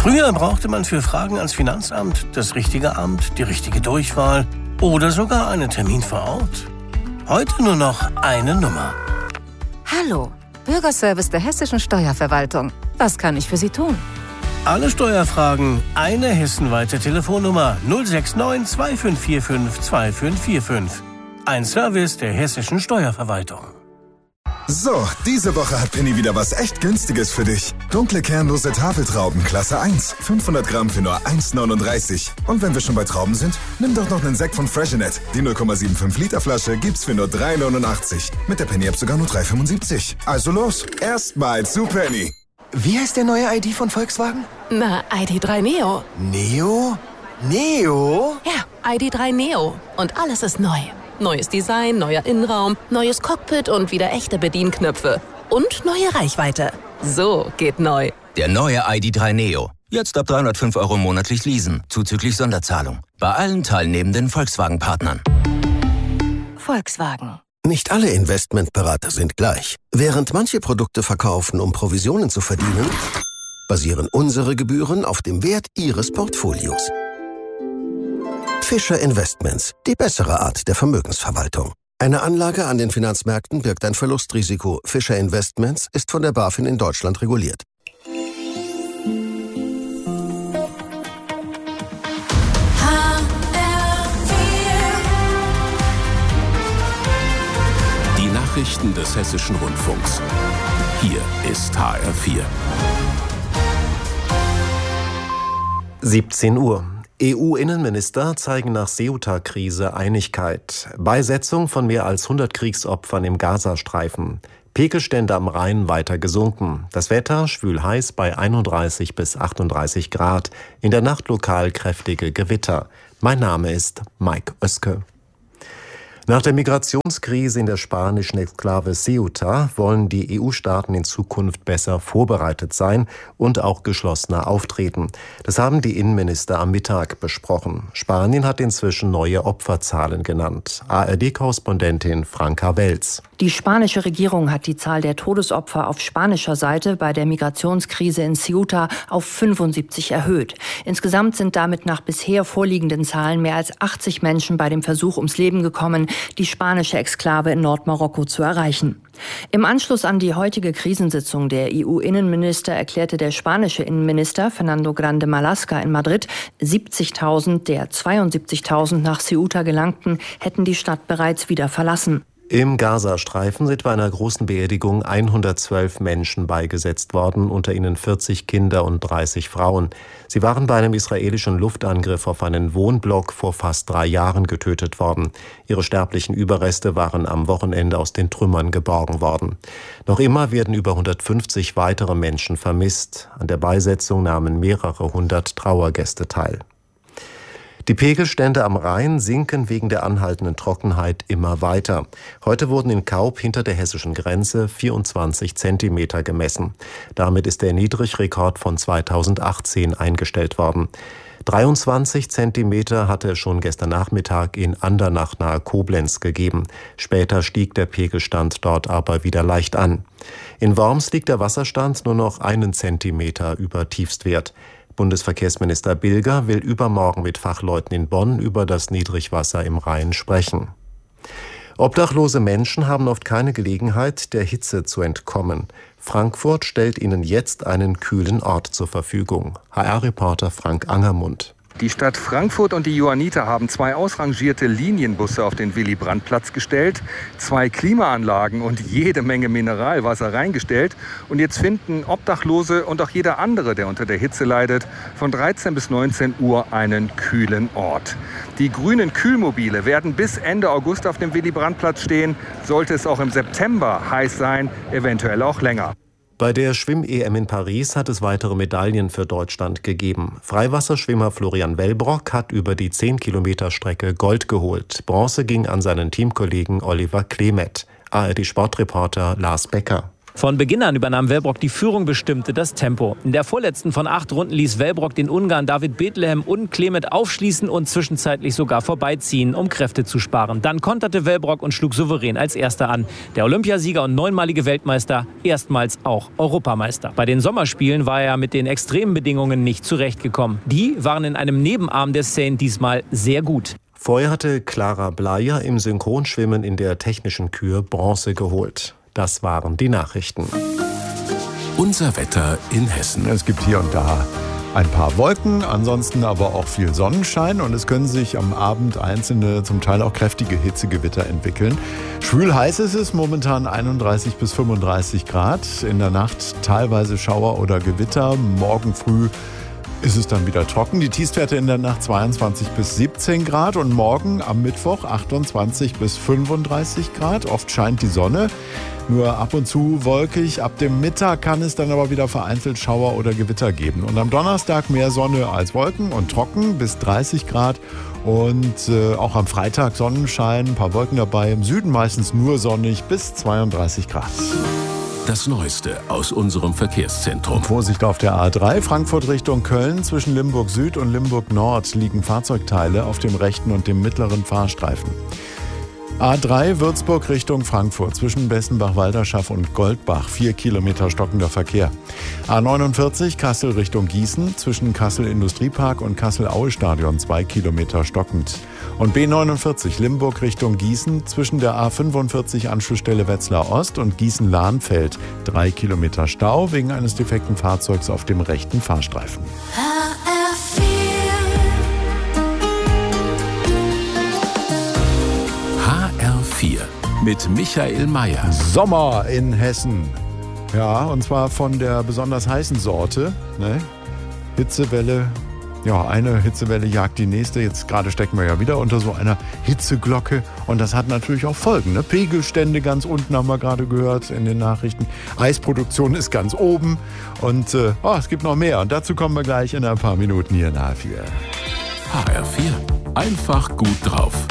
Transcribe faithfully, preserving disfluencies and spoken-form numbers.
Früher brauchte man für Fragen ans Finanzamt das richtige Amt, die richtige Durchwahl oder sogar einen Termin vor Ort. Heute nur noch eine Nummer. Hallo, Bürgerservice der Hessischen Steuerverwaltung. Was kann ich für Sie tun? Alle Steuerfragen, eine hessenweite Telefonnummer null sechs neun zwei fünf vier fünf zwei fünf vier fünf. Ein Service der Hessischen Steuerverwaltung. So, diese Woche hat Penny wieder was echt Günstiges für dich. Dunkle kernlose Tafeltrauben, Klasse eins. fünfhundert Gramm für nur eins neununddreißig. Und wenn wir schon bei Trauben sind, nimm doch noch einen Sekt von Freshenet. Die null Komma fünfundsiebzig Liter Flasche gibt's für nur drei neunundachtzig. Mit der Penny-App sogar nur drei fünfundsiebzig. Also los, erstmal zu Penny. Wie heißt der neue I D von Volkswagen? Na, I D drei Neo. Neo? Neo? Ja, I D drei Neo. Und alles ist neu. Neues Design, neuer Innenraum, neues Cockpit und wieder echte Bedienknöpfe. Und neue Reichweite. So geht neu. Der neue I D drei Neo. Jetzt ab dreihundertfünf Euro monatlich leasen, zuzüglich Sonderzahlung. Bei allen teilnehmenden Volkswagen-Partnern. Volkswagen. Nicht alle Investmentberater sind gleich. Während manche Produkte verkaufen, um Provisionen zu verdienen, basieren unsere Gebühren auf dem Wert Ihres Portfolios. Fischer Investments, die bessere Art der Vermögensverwaltung. Eine Anlage an den Finanzmärkten birgt ein Verlustrisiko. Fischer Investments ist von der BaFin in Deutschland reguliert. Die Nachrichten des Hessischen Rundfunks. Hier ist H R vier. siebzehn Uhr. E U-Innenminister zeigen nach Ceuta-Krise Einigkeit. Beisetzung von mehr als hundert Kriegsopfern im Gazastreifen. Pegelstände am Rhein weiter gesunken. Das Wetter schwül heiß bei einunddreißig bis achtunddreißig Grad. In der Nacht lokal kräftige Gewitter. Mein Name ist Mike Oeske. Nach der Migrationskrise in der spanischen Exklave Ceuta wollen die E U-Staaten in Zukunft besser vorbereitet sein und auch geschlossener auftreten. Das haben die Innenminister am Mittag besprochen. Spanien hat inzwischen neue Opferzahlen genannt. A R D-Korrespondentin Franka Welz. Die spanische Regierung hat die Zahl der Todesopfer auf spanischer Seite bei der Migrationskrise in Ceuta auf fünfundsiebzig erhöht. Insgesamt sind damit nach bisher vorliegenden Zahlen mehr als achtzig Menschen bei dem Versuch ums Leben gekommen, die spanische Exklave in Nordmarokko zu erreichen. Im Anschluss an die heutige Krisensitzung der E U-Innenminister erklärte der spanische Innenminister Fernando Grande Marlaska in Madrid, siebzigtausend der zweiundsiebzigtausend nach Ceuta gelangten, hätten die Stadt bereits wieder verlassen. Im Gazastreifen sind bei einer großen Beerdigung hundertzwölf Menschen beigesetzt worden, unter ihnen vierzig Kinder und dreißig Frauen. Sie waren bei einem israelischen Luftangriff auf einen Wohnblock vor fast drei Jahren getötet worden. Ihre sterblichen Überreste waren am Wochenende aus den Trümmern geborgen worden. Noch immer werden über hundertfünfzig weitere Menschen vermisst. An der Beisetzung nahmen mehrere hundert Trauergäste teil. Die Pegelstände am Rhein sinken wegen der anhaltenden Trockenheit immer weiter. Heute wurden in Kaub hinter der hessischen Grenze vierundzwanzig Zentimeter gemessen. Damit ist der Niedrigrekord von zweitausendachtzehn eingestellt worden. dreiundzwanzig Zentimeter hatte es schon gestern Nachmittag in Andernach nahe Koblenz gegeben. Später stieg der Pegelstand dort aber wieder leicht an. In Worms liegt der Wasserstand nur noch einen Zentimeter über Tiefstwert. Bundesverkehrsminister Bilger will übermorgen mit Fachleuten in Bonn über das Niedrigwasser im Rhein sprechen. Obdachlose Menschen haben oft keine Gelegenheit, der Hitze zu entkommen. Frankfurt stellt ihnen jetzt einen kühlen Ort zur Verfügung. H R-Reporter Frank Angermund. Die Stadt Frankfurt und die Johanniter haben zwei ausrangierte Linienbusse auf den Willy-Brandt-Platz gestellt, zwei Klimaanlagen und jede Menge Mineralwasser reingestellt. Und jetzt finden Obdachlose und auch jeder andere, der unter der Hitze leidet, von dreizehn bis neunzehn Uhr einen kühlen Ort. Die grünen Kühlmobile werden bis Ende August auf dem Willy-Brandt-Platz stehen. Sollte es auch im September heiß sein, eventuell auch länger. Bei der Schwimm-E M in Paris hat es weitere Medaillen für Deutschland gegeben. Freiwasserschwimmer Florian Wellbrock hat über die zehn Kilometer Strecke Gold geholt. Bronze ging an seinen Teamkollegen Oliver Klemet. A R D-Sportreporter Lars Becker. Von Beginn an übernahm Wellbrock die Führung, bestimmte das Tempo. In der vorletzten von acht Runden ließ Wellbrock den Ungarn David Bethlehem unclement aufschließen und zwischenzeitlich sogar vorbeiziehen, um Kräfte zu sparen. Dann konterte Wellbrock und schlug souverän als Erster an. Der Olympiasieger und neunmalige Weltmeister, erstmals auch Europameister. Bei den Sommerspielen war er mit den extremen Bedingungen nicht zurechtgekommen. Die waren in einem Nebenarm des Seine diesmal sehr gut. Vorher hatte Clara Bleier im Synchronschwimmen in der technischen Kür Bronze geholt. Das waren die Nachrichten. Unser Wetter in Hessen. Es gibt hier und da ein paar Wolken, ansonsten aber auch viel Sonnenschein und es können sich am Abend einzelne, zum Teil auch kräftige Hitzegewitter entwickeln. Schwül heiß ist es, momentan einunddreißig bis fünfunddreißig Grad. In der Nacht teilweise Schauer oder Gewitter. Morgen früh ist es dann wieder trocken. Die Tiefstwerte in der Nacht zweiundzwanzig bis siebzehn Grad und morgen am Mittwoch achtundzwanzig bis fünfunddreißig Grad. Oft scheint die Sonne, nur ab und zu wolkig. Ab dem Mittag kann es dann aber wieder vereinzelt Schauer oder Gewitter geben. Und am Donnerstag mehr Sonne als Wolken und trocken bis dreißig Grad. Und äh, auch am Freitag Sonnenschein, ein paar Wolken dabei. Im Süden meistens nur sonnig bis zweiunddreißig Grad. Das Neueste aus unserem Verkehrszentrum. Vorsicht auf der A drei, Frankfurt Richtung Köln. Zwischen Limburg Süd und Limburg Nord liegen Fahrzeugteile auf dem rechten und dem mittleren Fahrstreifen. A drei Würzburg Richtung Frankfurt. Zwischen Bessenbach-Walderschaff und Goldbach. Vier Kilometer stockender Verkehr. A neunundvierzig Kassel Richtung Gießen. Zwischen Kassel Industriepark und Kassel-Aue-Stadion. Zwei Kilometer stockend. Und B neunundvierzig Limburg Richtung Gießen. Zwischen der A fünfundvierzig Anschlussstelle Wetzlar Ost und Gießen-Lahnfeld. Drei Kilometer Stau wegen eines defekten Fahrzeugs auf dem rechten Fahrstreifen. H R vier mit Michael Mayer. Sommer in Hessen. Ja, und zwar von der besonders heißen Sorte. Ne? Hitzewelle. Ja, eine Hitzewelle jagt die nächste. Jetzt gerade stecken wir ja wieder unter so einer Hitzeglocke. Und das hat natürlich auch Folgen. Ne? Pegelstände ganz unten haben wir gerade gehört in den Nachrichten. Eisproduktion ist ganz oben. Und äh, oh, es gibt noch mehr. Und dazu kommen wir gleich in ein paar Minuten hier in H R vier. H R vier. Einfach gut drauf.